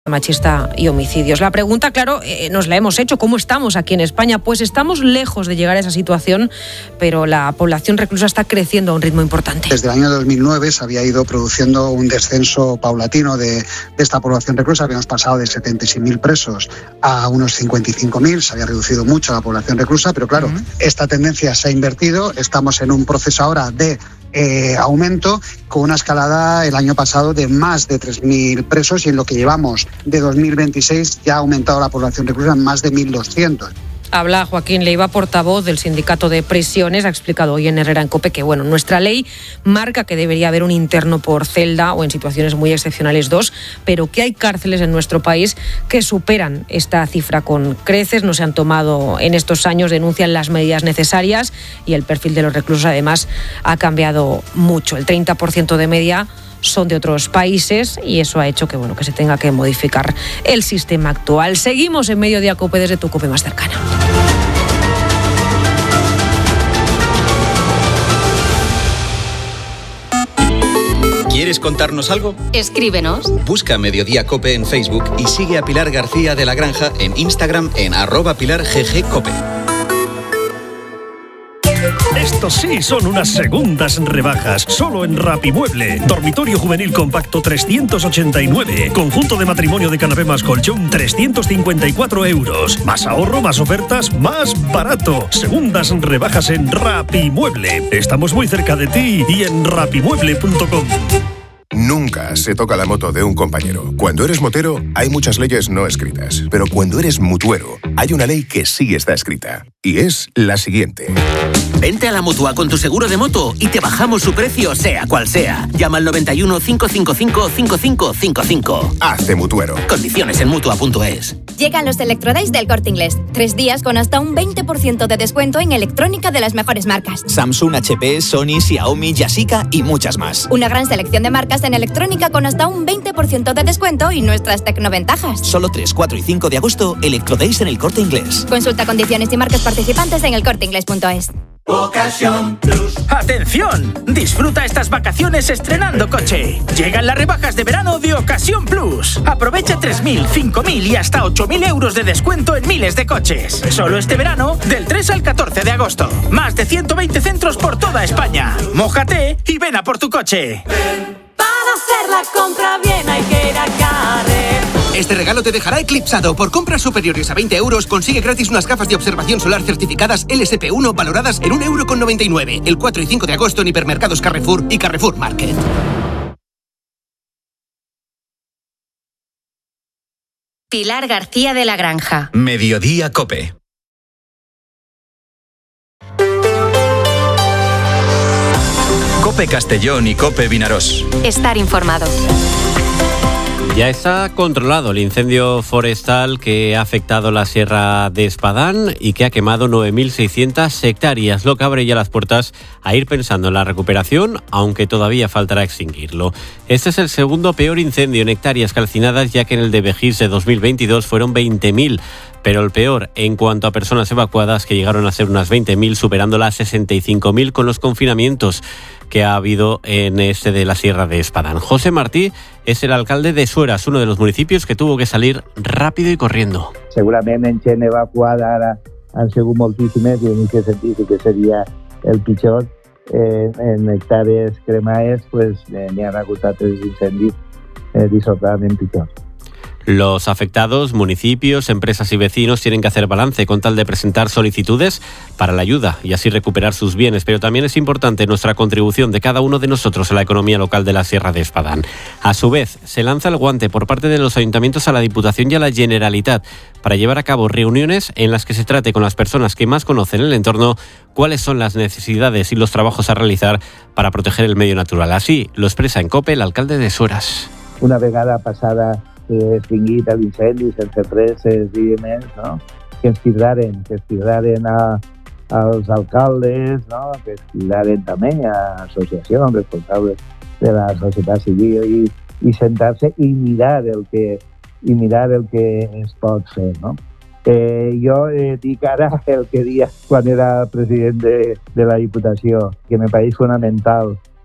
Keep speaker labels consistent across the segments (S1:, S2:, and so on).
S1: machista y homicidios. La pregunta, claro, nos la hemos hecho. ¿Cómo estamos aquí en España? Pues estamos lejos de llegar a esa situación, pero la población reclusa está creciendo a un ritmo importante.
S2: Desde el año 2009 se había ido produciendo un descenso paulatino de esta población reclusa. Habíamos pasado de 76.000 presos a unos 55.000. Se había reducido mucho la población reclusa, pero claro, esta tendencia se ha invertido. Estamos en un proceso ahora de aumento, con una escalada el año pasado de más de 3.000 presos, y en lo que llevamos de 2026 ya ha aumentado la población reclusa en más de 1.200.
S1: Habla Joaquín Leiva, portavoz del Sindicato de Prisiones. Ha explicado hoy en Herrera en COPE que, nuestra ley marca que debería haber un interno por celda o en situaciones muy excepcionales 2, pero que hay cárceles en nuestro país que superan esta cifra con creces. No se han tomado en estos años, denuncian, las medidas necesarias, y el perfil de los reclusos además ha cambiado mucho. El 30% de media son de otros países y eso ha hecho que se tenga que modificar el sistema actual. Seguimos en Mediodía COPE desde tu COPE más cercana.
S3: ¿Quieres contarnos algo?
S4: Escríbenos.
S3: Busca Mediodía COPE en Facebook y sigue a Pilar García de la Granja en Instagram en @PilarGGCope.
S5: Estos sí son unas segundas rebajas, solo en Rapimueble. Dormitorio juvenil compacto 389. Conjunto de matrimonio de canapé más colchón 354 euros. Más ahorro, más ofertas, más barato. Segundas rebajas en Rapimueble. Estamos muy cerca de ti y en rapimueble.com.
S6: Nunca se toca la moto de un compañero. Cuando eres motero, hay muchas leyes no escritas. Pero cuando eres mutuero, hay una ley que sí está escrita. Y es la siguiente.
S7: Vente a la Mutua con tu seguro de moto y te bajamos su precio, sea cual sea. Llama al 91 555 5555.
S6: Hazte mutuero.
S7: Condiciones en Mutua.es.
S8: Llegan los Electrodays del Corte Inglés. 3 días con hasta un 20% de descuento en electrónica de las mejores marcas.
S9: Samsung, HP, Sony, Xiaomi, Yashica y muchas más.
S8: Una gran selección de marcas en electrónica con hasta un 20% de descuento y nuestras tecnoventajas.
S9: Solo 3, 4 y 5 de agosto, Electrodays en el Corte Inglés.
S8: Consulta condiciones y marcas participantes en elcorteinglés.es.
S10: Ocasión Plus. ¡Atención! Disfruta estas vacaciones estrenando coche. Llegan las rebajas de verano de Ocasión Plus. Aprovecha 3.000, 5.000 y hasta 8.000 euros de descuento en miles de coches. Solo este verano, del 3 al 14 de agosto. Más de 120 centros por toda España. Mójate y ven a por tu coche.
S11: Para hacer la compra bien hay que ir a Carrefour.
S12: Este regalo te dejará eclipsado. Por compras superiores a 20 euros, consigue gratis unas gafas de observación solar certificadas LSP1 valoradas en 1,99 €. El 4 y 5 de agosto en hipermercados Carrefour y Carrefour Market.
S4: Pilar García de la Granja.
S3: Mediodía COPE. COPE Castellón y COPE Vinarós.
S4: Estar informado.
S13: Ya está controlado el incendio forestal que ha afectado la Sierra de Espadán y que ha quemado 9.600 hectáreas, lo que abre ya las puertas a ir pensando en la recuperación, aunque todavía faltará extinguirlo. Este es el segundo peor incendio en hectáreas calcinadas, ya que en el de Begís de 2022 fueron 20.000, pero el peor en cuanto a personas evacuadas, que llegaron a ser unas 20.000, superando las 65.000 con los confinamientos que ha habido en este de la Sierra de Espadán. José Martí es el alcalde de Sueras, uno de los municipios que tuvo que salir rápido i corriendo.
S14: Segurament en gent evacuada ara han sigut moltíssimes i en aquest sentit que seria el pitjor. En hectàrees cremades n'hi ha hagut altres incendis dissortadament pitjors.
S13: Los afectados, municipios, empresas y vecinos tienen que hacer balance con tal de presentar solicitudes para la ayuda y así recuperar sus bienes, pero también es importante nuestra contribución de cada uno de nosotros a la economía local de la Sierra de Espadán. A su vez, se lanza el guante por parte de los ayuntamientos a la Diputación y a la Generalitat para llevar a cabo reuniones en las que se trate con las personas que más conocen el entorno cuáles son las necesidades y los trabajos a realizar para proteger el medio natural. Así lo expresa en COPE el alcalde de Sueras.
S14: Una vegada passada extingit l'incendi sense res més, no? que ens cridaren als alcaldes, no? que ens cridaren també a associacions responsables de la societat civil i sentar-se i mirar el que es pot fer. No? Jo dic ara el que dia quan era president de la Diputació, que me pareix fonamental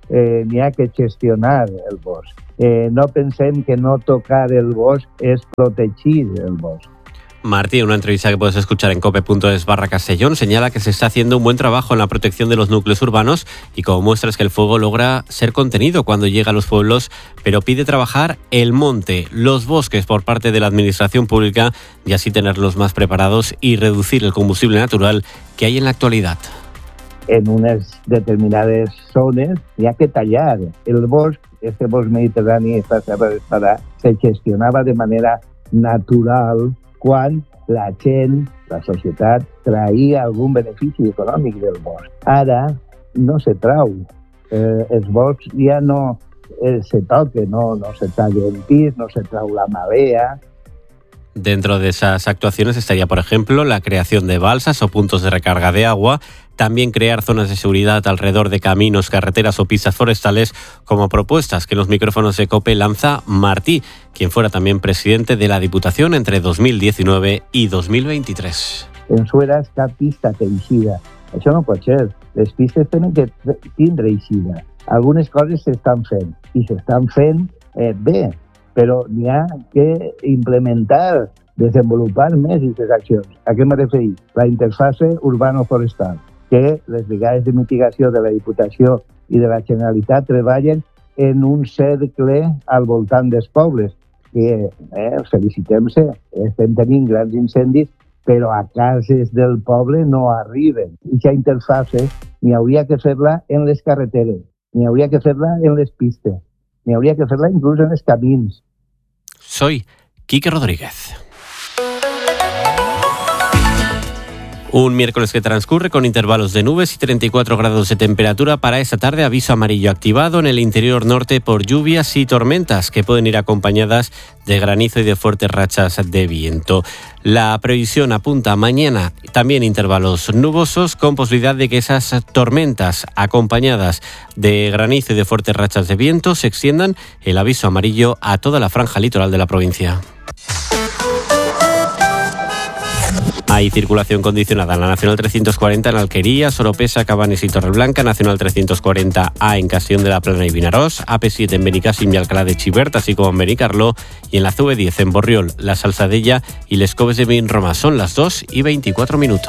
S14: n'hi ha que gestionar el bosc. No pensem que no tocar el bosc es protegir el bosc.
S13: Martí, en una entrevista que puedes escuchar en cope.es/Castellón, señala que se está haciendo un buen trabajo en la protección de los núcleos urbanos y como muestra es que el fuego logra ser contenido cuando llega a los pueblos, pero pide trabajar el monte, los bosques por parte de la administración pública y así tenerlos más preparados y reducir el combustible natural que hay en la actualidad.
S14: En unes determinades zones hi ha que tallar. El bosc, este bosc mediterrani, esta serra d'Espadà, se gestionava de manera natural quan la gent, la societat, traïa algun benefici econòmic del bosc. Ara no se trau. Els boscs ja no se toquen, no se talla el pis, no se trau la marea.
S13: Dentro de esas actuaciones estaría, por ejemplo, la creación de balsas o puntos de recarga de agua, también crear zonas de seguridad alrededor de caminos, carreteras o pistas forestales, como propuestas que en los micrófonos de COPE lanza Martí, quien fuera también presidente de la Diputación entre 2019 i 2023.
S14: En Sueras cap pista té eixida. Això no pot ser. Les pistes tenen que tindre eixida. Algunes coses s'estan fent, i s'estan fent bé, però n'hi ha que implementar, desenvolupar més aquestes accions. A què me refereix? La interfase urbano-forestal, que les brigades de mitigació de la Diputació i de la Generalitat treballen en un cercle al voltant dels pobles, que felicitem-se, estem tenint grans incendis, però a cases del poble no arriben. Aquesta interfase n'hi hauria que fer-la en les carreteres, n'hi hauria que fer-la en les pistes, n'hi hauria que fer-la inclús en els camins.
S13: Soy Quique Rodríguez. Un miércoles que transcurre con intervalos de nubes y 34 grados de temperatura. Para esta tarde, aviso amarillo activado en el interior norte por lluvias y tormentas que pueden ir acompañadas de granizo y de fuertes rachas de viento. La previsión apunta mañana también intervalos nubosos con posibilidad de que esas tormentas acompañadas de granizo y de fuertes rachas de viento se extiendan el aviso amarillo a toda la franja litoral de la provincia. Hay circulación condicionada en la Nacional 340 en Alquería, Oropesa, Cabanes y Torreblanca, Nacional 340A en Castellón de la Plana y Vinaròs, AP7 en Benicàssim y Alcalá de Xivert, así como en Benicarló, y en la CV10 en Borriol, La Salzadella y Les Coves de Vinromà. Son las 2:24.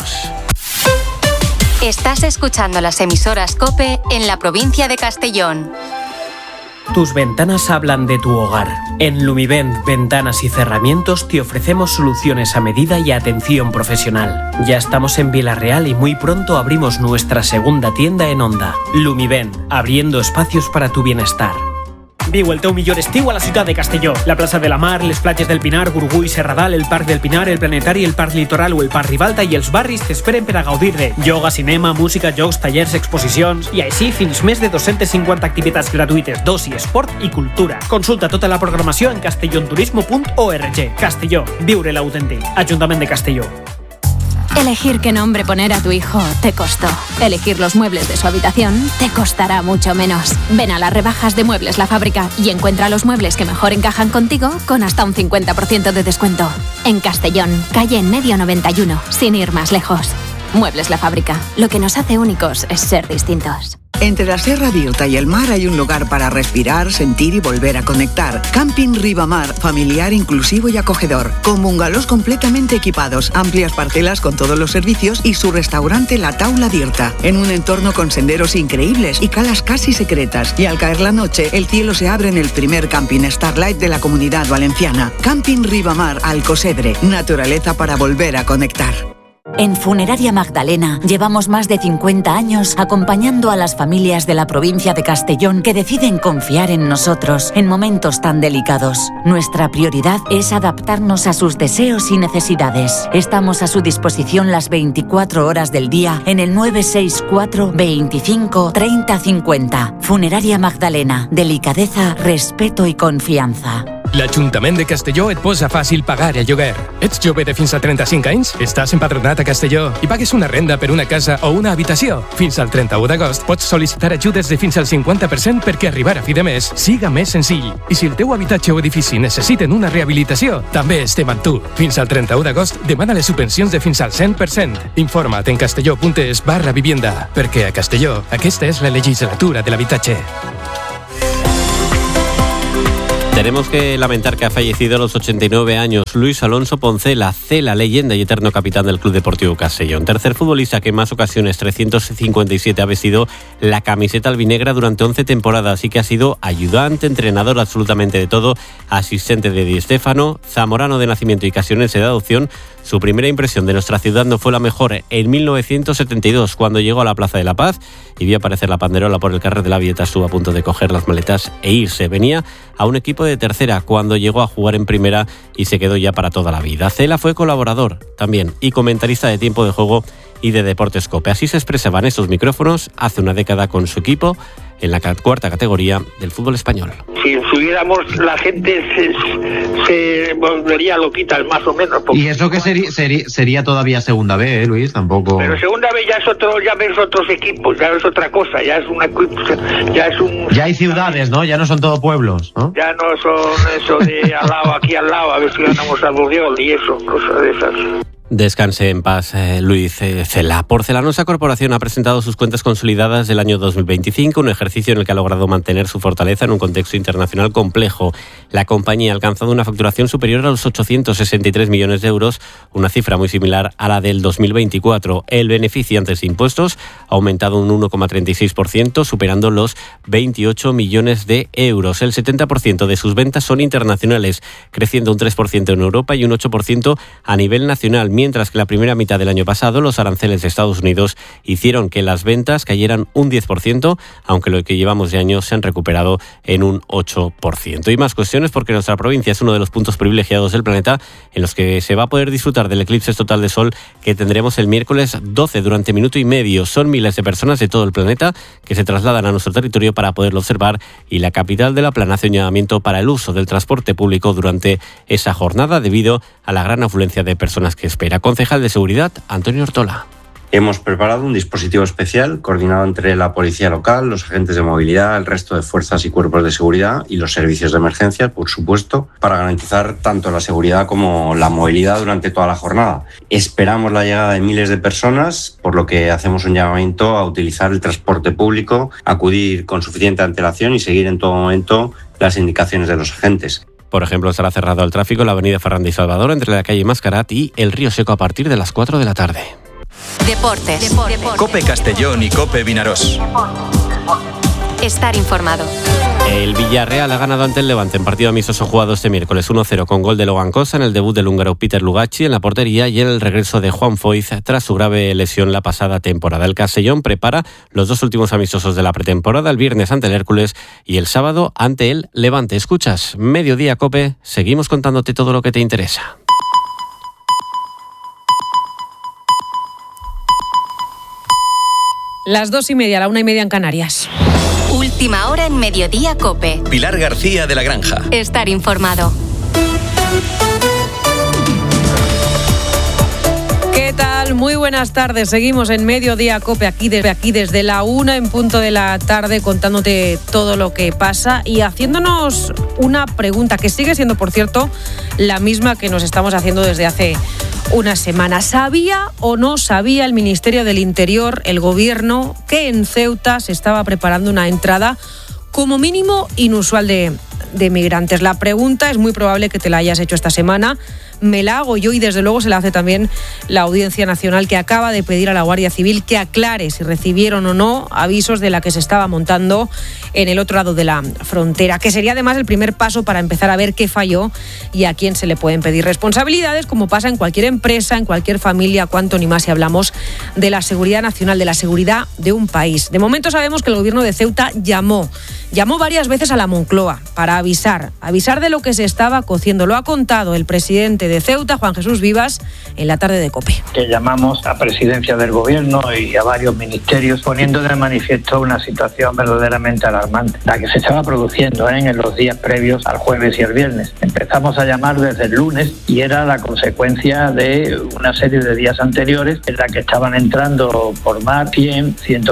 S4: Estás escuchando las emisoras COPE en la provincia de Castellón.
S15: Tus ventanas hablan de tu hogar. En Lumivent Ventanas y Cerramientos te ofrecemos soluciones a medida y atención profesional. Ya estamos en Vila-real y muy pronto abrimos nuestra segunda tienda en Onda. Lumivent, abriendo espacios para tu bienestar. Viu el teu millor estiu a la ciutat de Castelló. La plaça de la Mar, les platges del Pinar, Gurgui, Serradal, el Parc del Pinar, el Planetari, el Parc Litoral o el Parc Ribalta i els barris t'esperen per a gaudir de ioga, cinema, música, jocs, tallers, exposicions i així fins més de 250 activitats gratuïtes d'oci, esport i cultura. Consulta tota la programació en castellonturismo.org. Castelló, viure l'autèntic. Ajuntament de Castelló.
S16: Elegir qué nombre poner a tu hijo te costó. Elegir los muebles de su habitación te costará mucho menos. Ven a las rebajas de Muebles La Fábrica y encuentra los muebles que mejor encajan contigo con hasta un 50% de descuento. En Castellón, calle En Medio 91, sin ir más lejos. Muebles La Fábrica. Lo que nos hace únicos es ser distintos.
S17: Entre la Sierra d'Irta y el mar hay un lugar para respirar, sentir y volver a conectar. Camping Ribamar, familiar, inclusivo y acogedor. Con bungalows completamente equipados, amplias parcelas con todos los servicios y su restaurante La Taula d'Irta. En un entorno con senderos increíbles y calas casi secretas. Y al caer la noche, el cielo se abre en el primer camping Starlight de la Comunidad Valenciana. Camping Ribamar, Alcosedre. Naturaleza para volver a conectar.
S18: En Funeraria Magdalena llevamos más de 50 años acompañando a las familias de la provincia de Castellón que deciden confiar en nosotros en momentos tan delicados. Nuestra prioridad es adaptarnos a sus deseos y necesidades. Estamos a su disposición las 24 horas del día en el 964 25 30 50. Funeraria Magdalena. Delicadeza, respeto y confianza.
S19: L'Ajuntament de Castelló et posa fàcil pagar el lloguer. Ets jove de fins a 35 anys? Estàs empadronat a Castelló i pagues una renda per una casa o una habitació. Fins al 31 d'agost pots sol·licitar ajudes de fins al 50% perquè arribar a fi de mes siga més senzill. I si el teu habitatge o edifici necessiten una rehabilitació, també estem amb tu. Fins al 31 d'agost demana les subvencions de fins al 100%. Informa't en castelló.es/vivienda, perquè a Castelló aquesta és la legislatura de l'habitatge.
S13: Tenemos que lamentar que ha fallecido a los 89 años Luis Alonso Poncela, Cela, leyenda y eterno capitán del Club Deportivo Castellón. Tercer futbolista que en más ocasiones, 357, ha vestido la camiseta albinegra durante 11 temporadas y que ha sido ayudante, entrenador, absolutamente de todo, asistente de Di Stéfano, zamorano de nacimiento y casionense de adopción. Su primera impresión de nuestra ciudad no fue la mejor en 1972, cuando llegó a la Plaza de la Paz y vio aparecer la panderola por el carrer de la Vieta. Estuvo a punto de coger las maletas e irse. Venía a un equipo de tercera cuando llegó a jugar en primera y se quedó ya para toda la vida. Cela fue colaborador también y comentarista de Tiempo de Juego y de Deportes COPE. Así se expresaban estos micrófonos hace una década con su equipo en la cuarta categoría del fútbol español.
S20: Si subiéramos, la gente se volvería loquita, más o menos.
S21: Y eso que sería todavía segunda B, Luis, tampoco.
S20: Pero segunda B ya ves otros equipos, ya es otra cosa, ya es
S21: Ya hay ciudades, ¿no? Ya no son todo pueblos, ¿no?
S20: Ya no son eso de al lado, aquí al lado, a ver si ganamos al Bordeaux y eso, cosas de esas.
S13: Descanse en paz, Luis Cela. Porcelanosa Corporación ha presentado sus cuentas consolidadas del año 2025, un ejercicio en el que ha logrado mantener su fortaleza en un contexto internacional complejo. La compañía ha alcanzado una facturación superior a los 863 millones de euros, una cifra muy similar a la del 2024. El beneficio antes de impuestos ha aumentado un 1,36%, superando los 28 millones de euros. El 70% de sus ventas son internacionales, creciendo un 3% en Europa y un 8% a nivel nacional, mientras que la primera mitad del año pasado los aranceles de Estados Unidos hicieron que las ventas cayeran un 10%, aunque lo que llevamos de año se han recuperado en un 8%. Y más cuestiones porque nuestra provincia es uno de los puntos privilegiados del planeta en los que se va a poder disfrutar del eclipse total de sol que tendremos el miércoles 12 durante minuto y medio. Son miles de personas de todo el planeta que se trasladan a nuestro territorio para poderlo observar y la capital de La Plana hace un llamamiento para el uso del transporte público durante esa jornada debido a la gran afluencia de personas que esperan. Concejal de Seguridad, Antonio Ortola.
S22: Hemos preparado un dispositivo especial coordinado entre la policía local, los agentes de movilidad, el resto de fuerzas y cuerpos de seguridad y los servicios de emergencia, por supuesto, para garantizar tanto la seguridad como la movilidad durante toda la jornada. Esperamos la llegada de miles de personas, por lo que hacemos un llamamiento a utilizar el transporte público, acudir con suficiente antelación y seguir en todo momento las indicaciones de los agentes.
S13: Por ejemplo, estará cerrado al tráfico la avenida Ferranda y Salvador entre la calle Mascarat y el Río Seco a partir de las 4 de la tarde.
S4: Deportes.
S3: COPE Castellón y COPE Vinaroz.
S4: Estar informado.
S13: El Villarreal ha ganado ante el Levante en partido amistoso jugado este miércoles 1-0 con gol de Logan Cosa en el debut del húngaro Peter Lugaci en la portería y en el regreso de Juan Foyth tras su grave lesión la pasada temporada. El Castellón prepara los dos últimos amistosos de la pretemporada, el viernes ante el Hércules y el sábado ante el Levante. Escuchas Mediodía COPE, seguimos contándote todo lo que te interesa.
S1: Las 2:30, la 1:30 en Canarias.
S4: Última hora en Mediodía COPE.
S3: Pilar García de la Granja.
S4: Estar informado.
S1: ¿Qué tal? Muy buenas tardes. Seguimos en Mediodía COPE aquí desde la 1 en punto de la tarde contándote todo lo que pasa y haciéndonos una pregunta que sigue siendo, por cierto, la misma que nos estamos haciendo desde hace una semana. ¿Sabía o no sabía el Ministerio del Interior, el Gobierno, que en Ceuta se estaba preparando una entrada como mínimo inusual de migrantes? La pregunta es muy probable que te la hayas hecho esta semana. Me la hago yo y desde luego se la hace también la Audiencia Nacional, que acaba de pedir a la Guardia Civil que aclare si recibieron o no avisos de la que se estaba montando en el otro lado de la frontera, que sería además el primer paso para empezar a ver qué falló y a quién se le pueden pedir responsabilidades, como pasa en cualquier empresa, en cualquier familia, cuanto ni más si hablamos de la seguridad nacional, de la seguridad de un país. De momento sabemos que el Gobierno de Ceuta llamó llamó varias veces a la Moncloa para avisar de lo que se estaba cociendo. Lo ha contado el presidente de Ceuta, Juan Jesús Vivas, en la tarde de COPE.
S20: Que llamamos a presidencia del gobierno y a varios ministerios poniendo de manifiesto una situación verdaderamente alarmante, la que se estaba produciendo en los días previos al jueves y el viernes. Empezamos a llamar desde el lunes y era la consecuencia de una serie de días anteriores en la que estaban entrando por mar 100,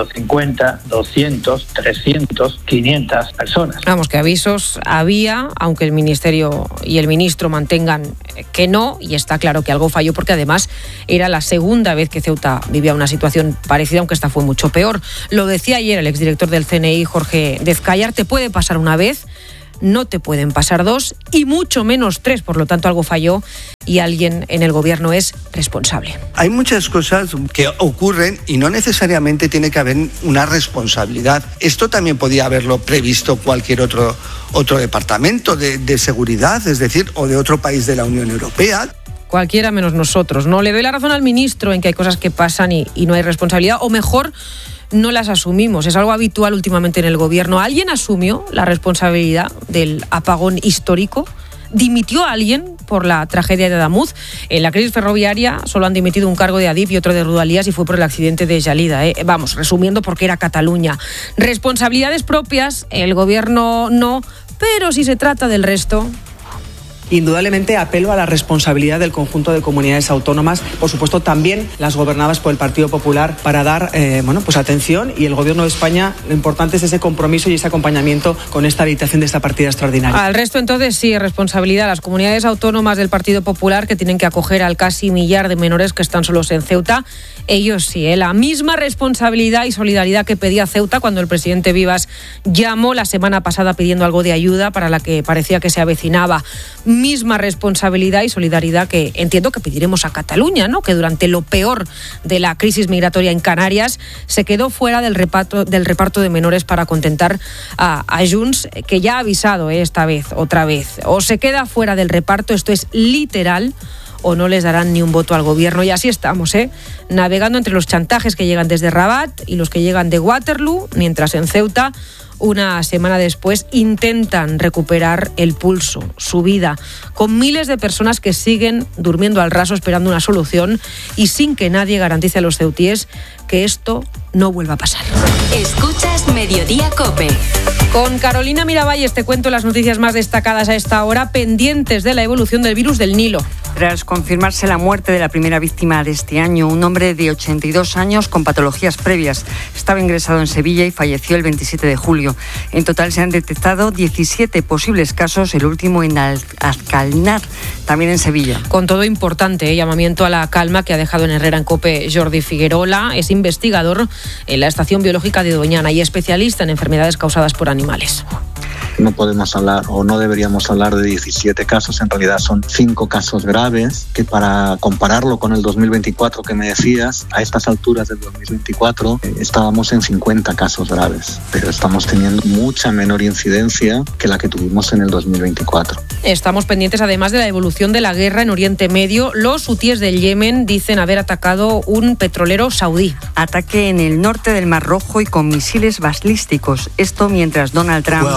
S20: 150, 200, 300, 500 personas.
S1: Vamos, que avisos había, aunque el Ministerio y el ministro mantengan que no, y está claro que algo falló porque además era la segunda vez que Ceuta vivía una situación parecida, aunque esta fue mucho peor. Lo decía ayer el exdirector del CNI, Jorge Dezcayar, te puede pasar una vez, no te pueden pasar dos y mucho menos tres, por lo tanto algo falló y alguien en el gobierno es responsable.
S2: Hay muchas cosas que ocurren y no necesariamente tiene que haber una responsabilidad. Esto también podía haberlo previsto cualquier otro departamento de seguridad, es decir, o de otro país de la Unión Europea.
S1: Cualquiera menos nosotros, ¿no? Le doy la razón al ministro en que hay cosas que pasan y no hay responsabilidad, o mejor, no las asumimos. Es algo habitual últimamente en el gobierno. ¿Alguien asumió la responsabilidad del apagón histórico? ¿Dimitió a alguien por la tragedia de Adamuz? En la crisis ferroviaria solo han dimitido un cargo de Adif y otro de Rodalías y fue por el accidente de Yalida. Vamos, resumiendo, porque era Cataluña. Responsabilidades propias, el gobierno no, pero si se trata del resto...
S5: Indudablemente apelo a la responsabilidad del conjunto de comunidades autónomas, por supuesto también las gobernadas por el Partido Popular, para dar atención, y el Gobierno de España, lo importante es ese compromiso y ese acompañamiento con esta habilitación de esta partida extraordinaria.
S1: Al resto entonces sí, responsabilidad. Las comunidades autónomas del Partido Popular, que tienen que acoger al casi millar de menores que están solos en Ceuta, ellos sí, la misma responsabilidad y solidaridad que pedía Ceuta cuando el presidente Vivas llamó la semana pasada pidiendo algo de ayuda para la que parecía que se avecinaba. Misma responsabilidad y solidaridad que entiendo que pediremos a Cataluña, ¿no? Que durante lo peor de la crisis migratoria en Canarias se quedó fuera del reparto de menores para contentar a Junts, que ya ha avisado esta vez, otra vez. O se queda fuera del reparto, esto es literal, o no les darán ni un voto al gobierno. Y así estamos, navegando entre los chantajes que llegan desde Rabat y los que llegan de Waterloo, mientras en Ceuta, una semana después, intentan recuperar el pulso, su vida, con miles de personas que siguen durmiendo al raso esperando una solución y sin que nadie garantice a los ceutíes que esto no vuelva a pasar.
S4: Escuchas Mediodía COPE.
S1: Con Carolina Miravalles te cuento las noticias más destacadas a esta hora, pendientes de la evolución del virus del Nilo.
S23: Tras confirmarse la muerte de la primera víctima de este año, un hombre de 82 años con patologías previas, estaba ingresado en Sevilla y falleció el 27 de julio. En total se han detectado 17 posibles casos, el último en Alcalnar, también en Sevilla.
S1: Con todo importante, llamamiento a la calma que ha dejado en Herrera en COPE Jordi Figuerola. Es investigador en la Estación Biológica de Doñana y especialista en enfermedades causadas por animales.
S24: No podemos hablar o no deberíamos hablar de 17 casos, en realidad son 5 casos graves, que para compararlo con el 2024 que me decías, a estas alturas del 2024 estábamos en 50 casos graves, pero estamos teniendo mucha menor incidencia que la que tuvimos en el 2024.
S1: Estamos pendientes además de la evolución de la guerra en Oriente Medio. Los hutíes del Yemen dicen haber atacado un petrolero saudí.
S23: Ataque en el norte del Mar Rojo y con misiles balísticos. Esto mientras Donald Trump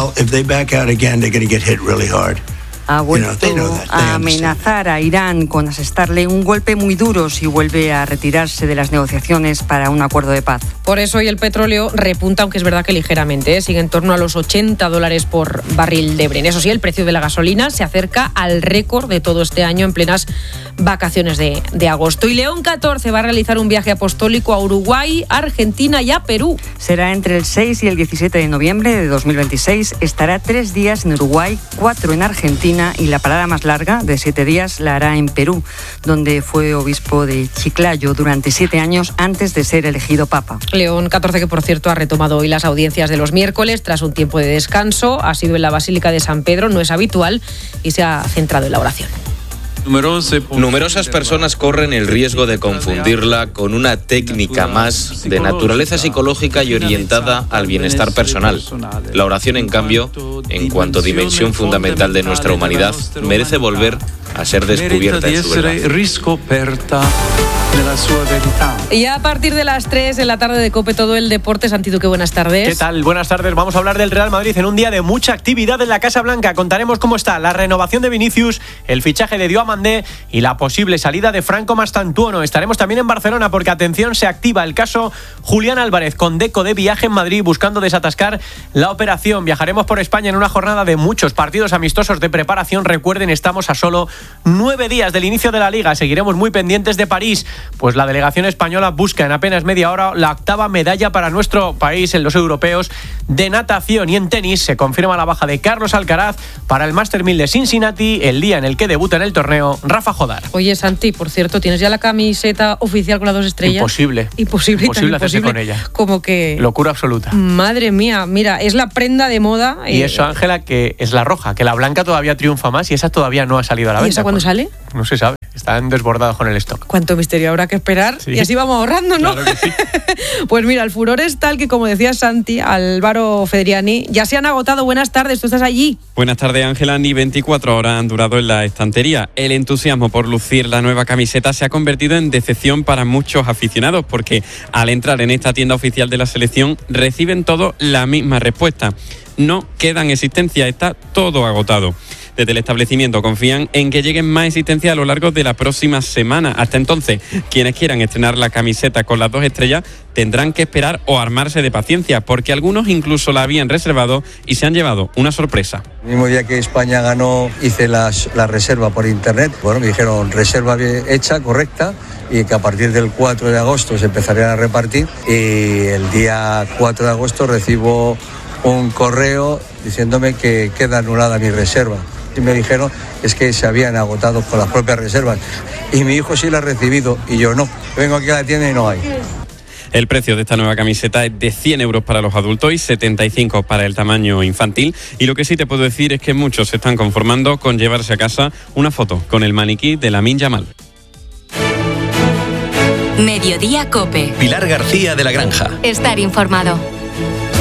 S23: ha vuelto a amenazar a Irán con asestarle un golpe muy duro si vuelve a retirarse de las negociaciones para un acuerdo de paz.
S1: Por eso hoy el petróleo repunta, aunque es verdad que ligeramente, sigue en torno a los $80 por barril de Brent. Eso sí, el precio de la gasolina se acerca al récord de todo este año en plenas vacaciones de agosto. Y León XIV va a realizar un viaje apostólico a Uruguay, Argentina y a Perú.
S23: Será entre el 6 y el 17 de noviembre de 2026. Estará 3 días en Uruguay, 4 en Argentina, y la parada más larga, de 7 días, la hará en Perú, donde fue obispo de Chiclayo durante 7 años antes de ser elegido papa.
S1: León XIV, que por cierto ha retomado hoy las audiencias de los miércoles tras un tiempo de descanso. Ha sido en la Basílica de San Pedro, no es habitual, y se ha centrado en la oración.
S25: Numerosas personas corren el riesgo de confundirla con una técnica más de naturaleza psicológica y orientada al bienestar personal. La oración, en cambio, en cuanto dimensión fundamental de nuestra humanidad, merece volver a ser descubierta en su verdad.
S6: nella sua verità.
S1: Y a partir de las 3 en la tarde de COPE todo el deporte. Santi Duque, buenas tardes.
S7: ¿Qué tal? Buenas tardes. Vamos a hablar del Real Madrid en un día de mucha actividad en la Casa Blanca. Contaremos cómo está la renovación de Vinicius, el fichaje de Diomandé y la posible salida de Franco Mastantuono. Estaremos también en Barcelona porque, atención, se activa el caso Julián Álvarez con Deco de viaje en Madrid buscando desatascar la operación. Viajaremos por España en una jornada de muchos partidos amistosos de preparación. Recuerden, estamos a solo 9 días del inicio de la Liga. Seguiremos muy pendientes de París, pues la delegación española busca en apenas media hora la 8ª medalla para nuestro país en los europeos de natación. Y en tenis se confirma la baja de Carlos Alcaraz para el Master 1000 de Cincinnati, el día en el que debuta en el torneo Rafa Jodar.
S1: Oye, Santi, por cierto, ¿tienes ya la camiseta oficial con las 2 estrellas?
S7: Imposible hacerse con ella.
S1: Como que...
S7: locura absoluta.
S1: Madre mía, mira, es la prenda de moda.
S7: Y eso, Ángela, que es la roja, que la blanca todavía triunfa más y esa todavía no ha salido a la venta.
S1: ¿Y esa cuándo sale?
S7: No se sabe, están desbordados con el stock.
S1: Cuánto misterio habrá que esperar, sí. Y así vamos ahorrando, ¿no?
S7: Claro que sí.
S1: Pues mira, el furor es tal que, como decía Santi, Álvaro Fedriani, ya se han agotado. Buenas tardes, tú estás allí.
S8: Buenas tardes, Ángela. Ni 24 horas han durado en la estantería. El entusiasmo por lucir la nueva camiseta se ha convertido en decepción para muchos aficionados, porque al entrar en esta tienda oficial de la selección reciben todos la misma respuesta: no quedan existencias, está todo agotado. Desde el establecimiento confían en que lleguen más existencias a lo largo de la próxima semana. Hasta entonces, quienes quieran estrenar la camiseta con las 2 estrellas tendrán que esperar o armarse de paciencia, porque algunos incluso la habían reservado y se han llevado una sorpresa.
S9: El mismo día que España ganó, hice la reserva por internet. Bueno, me dijeron reserva hecha, correcta, y que a partir del 4 de agosto se empezarían a repartir. Y el día 4 de agosto recibo un correo diciéndome que queda anulada mi reserva. Y me dijeron es que se habían agotado con las propias reservas. Y mi hijo sí la ha recibido y yo no. Vengo aquí a la tienda y no hay.
S8: El precio de esta nueva camiseta es de 100 euros para los adultos y 75 para el tamaño infantil. Y lo que sí te puedo decir es que muchos se están conformando con llevarse a casa una foto con el maniquí de Lamine Yamal.
S4: Mediodía COPE.
S3: Pilar García de la Granja.
S4: Estar informado.